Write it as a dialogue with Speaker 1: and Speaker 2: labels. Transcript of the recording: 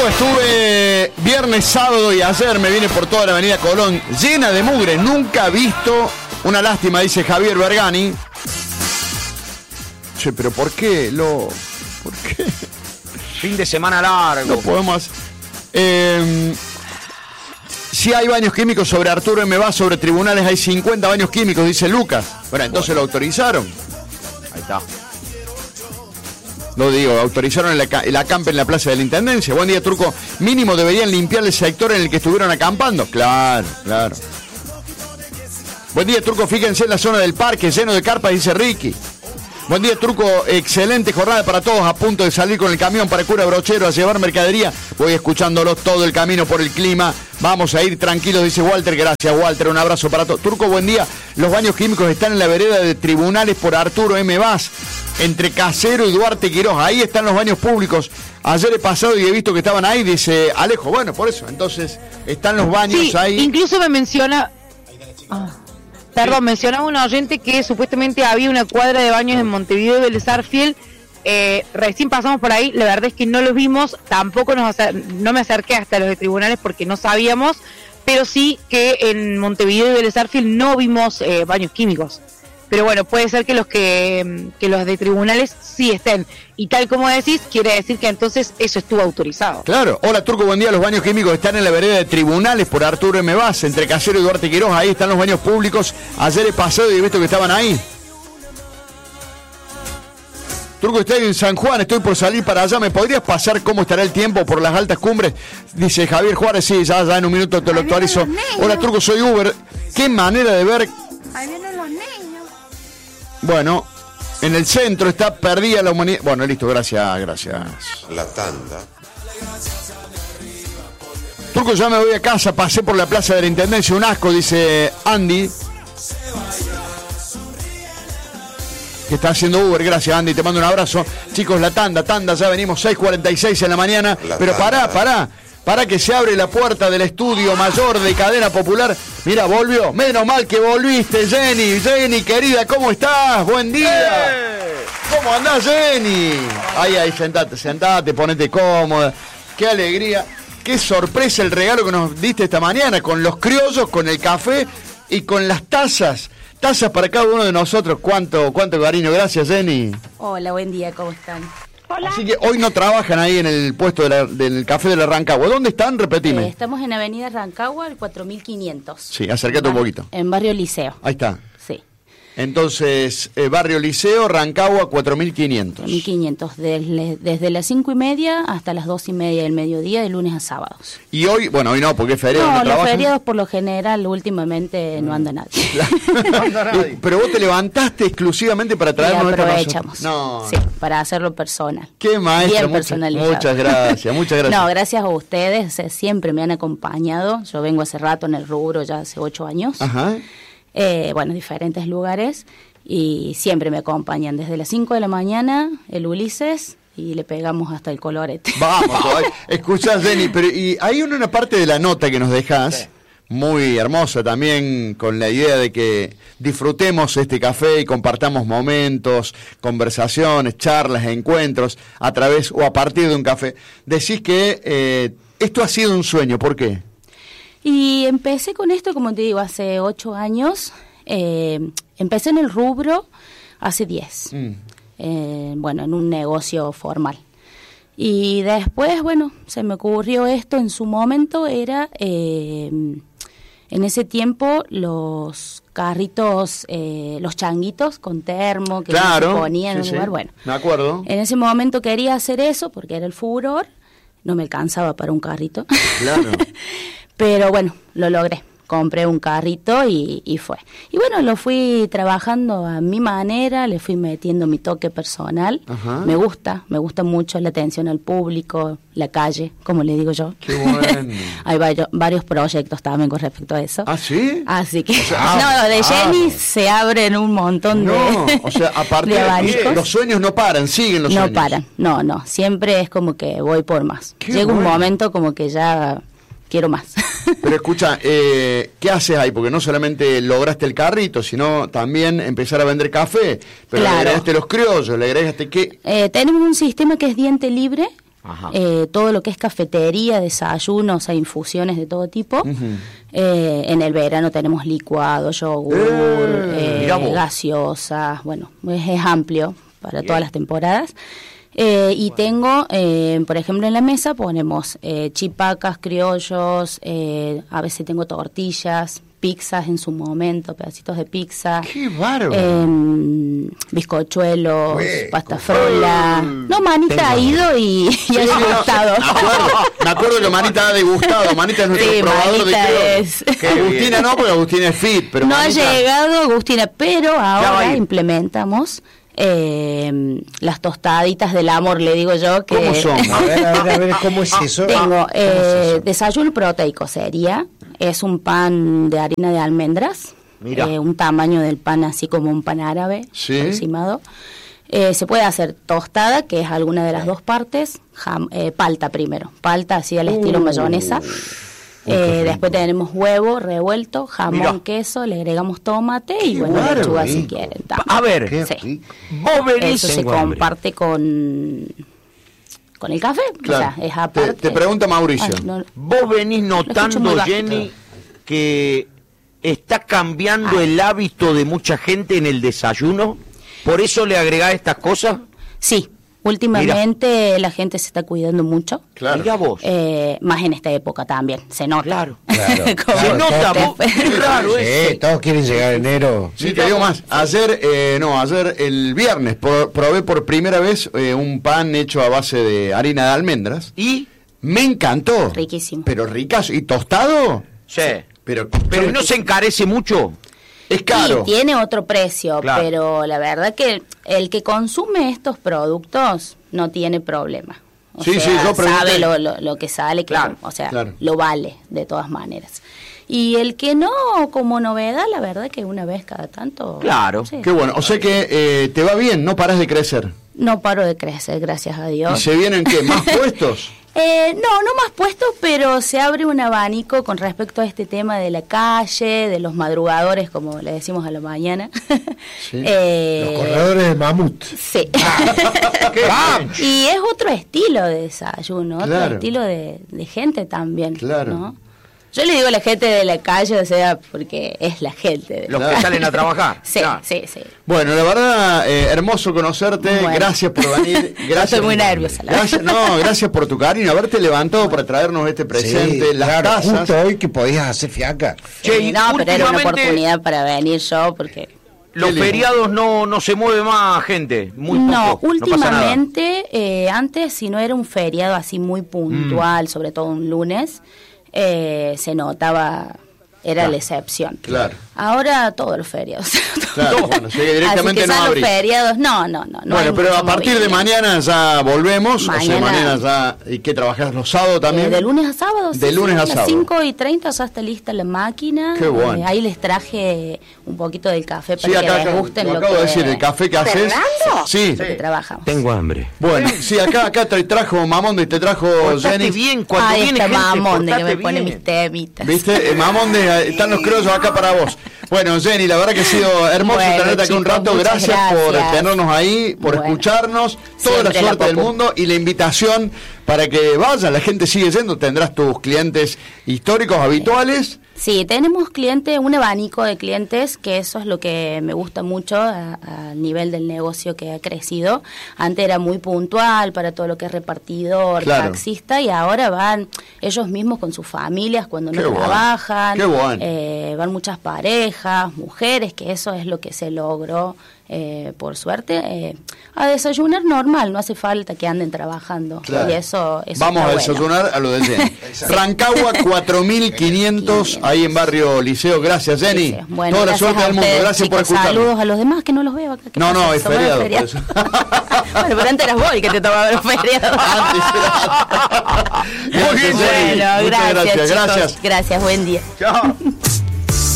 Speaker 1: estuve viernes, sábado y ayer me vine por toda la avenida Colón, llena de mugre, nunca visto. Una lástima, dice Javier Bergani. Che, pero ¿por qué? ¿Por qué?
Speaker 2: Fin de semana largo.
Speaker 1: No podemos. Si hay baños químicos sobre Arturo M. Vaz, sobre tribunales hay 50 baños químicos, dice Lucas. Bueno, entonces lo autorizaron.
Speaker 2: Ahí está.
Speaker 1: Lo digo, autorizaron el acampe en la Plaza de la Intendencia. Buen día, Turco. Mínimo deberían limpiar el sector en el que estuvieron acampando. Claro. Buen día, Turco. Fíjense en la zona del parque, lleno de carpas, dice Ricky. Buen día, Turco. Excelente jornada para todos. A punto de salir con el camión para Cura Brochero a llevar mercadería. Voy escuchándolos todo el camino por el clima. Vamos a ir tranquilos, dice Walter. Gracias, Walter. Un abrazo para todos. Turco, buen día. Los baños químicos están en la vereda de tribunales por Arturo M. Vaz, entre Casero y Duarte Quirós. Ahí están los baños públicos. Ayer he pasado y he visto que estaban ahí, dice Alejo. Bueno, por eso. Entonces, están los baños ahí.
Speaker 3: Incluso me menciona... mencionaba un oyente que supuestamente había una cuadra de baños en Montevideo y Vélez Arfiel. Recién pasamos por ahí, la verdad es que no los vimos, tampoco no me acerqué hasta los de tribunales porque no sabíamos, pero sí que en Montevideo y Vélez Arfiel no vimos baños químicos. Pero bueno, puede ser que los de tribunales sí estén. Y tal como decís, quiere decir que entonces eso estuvo autorizado.
Speaker 1: Claro. Hola, Turco, buen día. Los baños químicos están en la vereda de tribunales por Arturo M. Vaz, entre Casero y Duarte Quirós. Ahí están los baños públicos. Ayer he pasado y he visto que estaban ahí. Turco, estoy en San Juan, estoy por salir para allá. ¿Me podrías pasar cómo estará el tiempo por las altas cumbres? Dice Javier Juárez. Sí, ya en un minuto te lo actualizo. Hola, Turco, soy Uber. Qué manera de ver...
Speaker 4: Ahí vienen los niños.
Speaker 1: Bueno, en el centro está perdida la humanidad. Bueno, listo, gracias.
Speaker 5: La tanda.
Speaker 1: Turco, ya me voy a casa, pasé por la Plaza de la Intendencia, un asco, dice Andy. Que está haciendo Uber, gracias Andy, te mando un abrazo. Chicos, la tanda, ya venimos 6:46 en la mañana. Pero pará que se abre la puerta del estudio mayor de Cadena Popular. Mira, volvió. Menos mal que volviste, Jenny, querida, ¿cómo estás? Buen día. ¿Cómo andás, Jenny? Ahí, sentate, ponete cómoda. Qué alegría, qué sorpresa el regalo que nos diste esta mañana, con los criollos, con el café y con las tazas. Tazas para cada uno de nosotros. Cuánto cariño. Gracias, Jenny.
Speaker 4: Hola, buen día, ¿cómo están?
Speaker 3: Hola.
Speaker 1: Así que hoy no trabajan ahí en el puesto del café de la Rancagua. ¿Dónde están? Repetime.
Speaker 4: Estamos en Avenida Rancagua, el 4500.
Speaker 1: Sí, acércate un poquito.
Speaker 4: En Barrio Liceo.
Speaker 1: Ahí está.
Speaker 4: Sí.
Speaker 1: Entonces, Barrio Liceo, Rancagua, 4500.
Speaker 4: 4500, desde las 5:30 hasta las 2:30 del mediodía, de lunes a sábados.
Speaker 1: Y hoy no, porque es feriado.
Speaker 4: No,
Speaker 1: ¿no
Speaker 4: los feriados por lo general últimamente no anda nadie.
Speaker 1: No anda nadie. Pero vos te levantaste exclusivamente para traernos esta
Speaker 4: aprovechamos.
Speaker 1: No.
Speaker 4: Sí, para hacerlo personal.
Speaker 1: Qué maestra.
Speaker 4: Bien personalizado.
Speaker 1: Muchas gracias.
Speaker 4: No, gracias a ustedes, siempre me han acompañado. Yo vengo hace rato en el rubro, ya hace 8 años.
Speaker 1: Ajá.
Speaker 4: Diferentes lugares, y siempre me acompañan desde las 5 de la mañana, el Ulises, y le pegamos hasta el colorete.
Speaker 1: Vamos, escuchás, Jenny, pero y hay una parte de la nota que nos dejás, muy hermosa también, con la idea de que disfrutemos este café y compartamos momentos, conversaciones, charlas, encuentros, a través o a partir de un café. Decís que esto ha sido un sueño, ¿por qué?
Speaker 4: Y empecé con esto, como te digo, hace 8 años. Empecé en el rubro hace 10. En un negocio formal. Y después, se me ocurrió esto. En su momento era, en ese tiempo, los carritos, los changuitos con termo que se ponían en un lugar. Bueno,
Speaker 1: me acuerdo.
Speaker 4: En ese momento quería hacer eso porque era el furor. No me alcanzaba para un carrito.
Speaker 1: Claro.
Speaker 4: Pero lo logré. Compré un carrito y fue. Y lo fui trabajando a mi manera, le fui metiendo mi toque personal.
Speaker 1: Ajá.
Speaker 4: Me gusta mucho la atención al público, la calle, como le digo yo.
Speaker 1: Qué bueno.
Speaker 4: Hay varios proyectos también con respecto a eso.
Speaker 1: ¿Ah, sí?
Speaker 4: Así que, de Jenny se abren un montón de
Speaker 1: aparte
Speaker 4: de abanicos.
Speaker 1: Los sueños no paran, siguen los sueños.
Speaker 4: No paran, no, siempre es como que voy por más. Llega un momento como que ya quiero más.
Speaker 1: Pero escucha, ¿qué haces ahí? Porque no solamente lograste el carrito, sino también empezar a vender café. Pero le agregaste los criollos, le agregaste qué.
Speaker 4: Tenemos un sistema que es diente libre.
Speaker 2: Ajá.
Speaker 4: todo lo que es cafetería, desayunos, hay infusiones de todo tipo. En el verano tenemos licuado, yogur, gaseosas, bueno, es amplio para todas las temporadas. Y tengo, por ejemplo, en la mesa ponemos chipacas, criollos, a veces tengo tortillas, pizzas en su momento, pedacitos de pizza.
Speaker 1: ¡Qué bárbaro!
Speaker 4: Bizcochuelos, pasta frola. No, Manita ha ido y ha degustado.
Speaker 1: Me acuerdo que Manita ha degustado. Manita es nuestro probador de criollos. Que Agustina no, porque Agustina es fit. Pero
Speaker 4: no
Speaker 1: Manita...
Speaker 4: ha llegado Agustina, pero ahora implementamos las tostaditas del amor, le digo yo. Que
Speaker 1: ¿Cómo son?
Speaker 6: A ver, ¿cómo es eso?
Speaker 4: Tengo desayuno proteico, sería. Es un pan de harina de almendras.
Speaker 2: Mira.
Speaker 4: Un tamaño del pan así como un pan árabe,
Speaker 1: sí,
Speaker 4: aproximado. Se puede hacer tostada, que es alguna de las dos partes. Palta primero. Palta así al estilo mayonesa. Después tenemos huevo revuelto, jamón, queso, le agregamos tomate y bueno, lechuga si quieren.
Speaker 2: A ver,
Speaker 4: sí.
Speaker 2: Vos venís...
Speaker 4: Eso se comparte con el café,
Speaker 1: claro.
Speaker 4: O sea, es aparte.
Speaker 1: Te pregunta Mauricio.
Speaker 2: Vos venís notando, Jenny, que está cambiando el hábito de mucha gente en el desayuno. ¿Por eso le agregás estas cosas?
Speaker 4: Sí. Últimamente la gente se está cuidando mucho.
Speaker 1: Claro.
Speaker 2: Mirá vos.
Speaker 4: Más en esta época también, se nota.
Speaker 2: Claro.
Speaker 4: Se
Speaker 2: nota, es raro
Speaker 6: sí, todos quieren llegar en enero.
Speaker 1: Sí, te digo más. Ayer el viernes probé por primera vez un pan hecho a base de harina de almendras.
Speaker 2: ¿Y?
Speaker 1: Me encantó.
Speaker 4: Riquísimo.
Speaker 1: Pero ricazo. ¿Y tostado?
Speaker 2: Sí.
Speaker 1: Pero
Speaker 2: ¿no se encarece mucho?
Speaker 1: Es caro.
Speaker 4: Sí, tiene otro precio,
Speaker 2: claro.
Speaker 4: Pero la verdad que el que consume estos productos no tiene problema. O sea,
Speaker 1: yo pregunté.
Speaker 4: sabe lo que sale,
Speaker 2: claro,
Speaker 4: o sea,
Speaker 1: claro.
Speaker 4: lo vale de todas maneras. Y el que no, como novedad, la verdad que una vez cada tanto...
Speaker 2: Claro.
Speaker 4: Sí.
Speaker 1: Qué bueno. O sea que te va bien, no paras de crecer.
Speaker 4: No paro de crecer, gracias a Dios.
Speaker 1: ¿Y se vienen qué? ¿Más puestos?
Speaker 4: No más puestos, pero se abre un abanico con respecto a este tema de la calle, de los madrugadores, como le decimos a la mañana.
Speaker 1: Sí.
Speaker 6: Los corredores de mamut.
Speaker 4: Sí.
Speaker 2: ¡Qué
Speaker 4: Y es otro estilo de desayuno,
Speaker 1: Claro.
Speaker 4: otro estilo de gente también.
Speaker 1: Claro.
Speaker 4: ¿no? Yo le digo a la gente de la calle, o sea, porque es la gente de
Speaker 2: Los
Speaker 4: la
Speaker 2: que
Speaker 4: calle.
Speaker 2: salen a trabajar.
Speaker 4: Sí,
Speaker 2: Claro.
Speaker 4: sí.
Speaker 1: Bueno, la verdad, hermoso conocerte.
Speaker 4: Bueno.
Speaker 1: Gracias por venir. Gracias.
Speaker 4: Estoy muy nerviosa.
Speaker 1: Gracias por tu cariño, haberte levantado para traernos este presente,
Speaker 6: Sí,
Speaker 1: las
Speaker 6: claro,
Speaker 1: tazas.
Speaker 6: justo hoy que podías hacer fiaca.
Speaker 2: Che, y
Speaker 4: No, pero era una
Speaker 2: últimamente
Speaker 4: oportunidad para venir yo, porque...
Speaker 2: Los
Speaker 1: Qué lindo.
Speaker 2: feriados no se mueve más gente. Muy
Speaker 4: No,
Speaker 2: poco. No pasa nada.
Speaker 4: últimamente, antes si no era un feriado así muy puntual, sobre todo un lunes, se notaba, era la excepción.
Speaker 1: Claro.
Speaker 4: Ahora todos los feriados.
Speaker 1: Claro, bueno, sí que directamente
Speaker 4: así que
Speaker 1: no
Speaker 4: los
Speaker 1: abrís.
Speaker 4: feriados, no hay
Speaker 1: Bueno, pero
Speaker 4: mucho
Speaker 1: a partir de
Speaker 4: movimiento.
Speaker 1: mañana ya volvemos. O sea,
Speaker 4: Mañana-
Speaker 1: mañana ya. ¿Y qué trabajás los sábados también?
Speaker 4: De lunes a sábado.
Speaker 1: De lunes a sábado.
Speaker 4: A las 5:30 ya está lista la máquina.
Speaker 1: Qué bueno.
Speaker 4: Ahí les traje un poquito del café para
Speaker 1: Sí,
Speaker 4: que
Speaker 1: acá
Speaker 4: les gusten
Speaker 1: lo
Speaker 4: lo
Speaker 1: acabo
Speaker 4: que,
Speaker 1: de decir, el café que haces. Sí.
Speaker 4: lo que trabajamos.
Speaker 2: Tengo hambre.
Speaker 1: Bueno, sí, acá te trajo Mamonde y te trajo
Speaker 2: Portate
Speaker 1: Jenny.
Speaker 2: bien, cuando
Speaker 4: Ahí
Speaker 2: viene
Speaker 4: está
Speaker 2: gente,
Speaker 4: Mamón de que
Speaker 2: portate
Speaker 4: me pone
Speaker 2: bien.
Speaker 4: mis temitas.
Speaker 1: ¿Viste? Mamonde, están los criollos acá para vos. Bueno, Jenny, la verdad que ha sido hermoso
Speaker 4: Bueno,
Speaker 1: tenerte aquí un
Speaker 4: chicos,
Speaker 1: rato.
Speaker 4: muchas
Speaker 1: Gracias por
Speaker 4: gracias.
Speaker 1: tenernos ahí, por
Speaker 4: Bueno,
Speaker 1: escucharnos. Toda la
Speaker 4: siempre la
Speaker 1: suerte del
Speaker 4: popu.
Speaker 1: mundo y la invitación para que vayan. La gente sigue yendo. Tendrás tus clientes históricos, habituales.
Speaker 4: Sí, tenemos clientes, un abanico de clientes, que eso es lo que me gusta mucho a nivel del negocio que ha crecido. Antes era muy puntual para todo lo que es repartidor,
Speaker 1: Claro.
Speaker 4: taxista, y ahora van ellos mismos con sus familias cuando no
Speaker 1: Qué bueno,
Speaker 4: trabajan.
Speaker 1: qué bueno.
Speaker 4: Van muchas parejas, mujeres, que eso es lo que se logró, por suerte. A desayunar normal, no hace falta que anden trabajando.
Speaker 1: Claro.
Speaker 4: Y eso
Speaker 1: Vamos a
Speaker 4: está
Speaker 1: desayunar
Speaker 4: bueno.
Speaker 1: a lo de Jenny. Rancagua 4500, ahí en Barrio Liceo. Gracias, Jenny.
Speaker 4: Sí, bueno,
Speaker 1: Toda la
Speaker 4: gracias
Speaker 1: suerte
Speaker 4: a
Speaker 1: del mundo.
Speaker 4: ustedes,
Speaker 1: Gracias por
Speaker 4: chicos.
Speaker 1: escucharnos.
Speaker 4: Saludos a los demás que no los veo acá. ¿Qué
Speaker 1: No,
Speaker 4: pasa?
Speaker 1: no, es
Speaker 4: Somos
Speaker 1: feriado.
Speaker 4: los
Speaker 1: Por eso.
Speaker 4: Bueno, pero antes eras vos el que te tomaba los feriados.
Speaker 1: Antes era-
Speaker 2: Muy bien,
Speaker 1: Jenny.
Speaker 4: Bueno,
Speaker 1: Muchas
Speaker 4: gracias, chicos.
Speaker 1: Gracias.
Speaker 4: Gracias, buen día.
Speaker 2: Chao.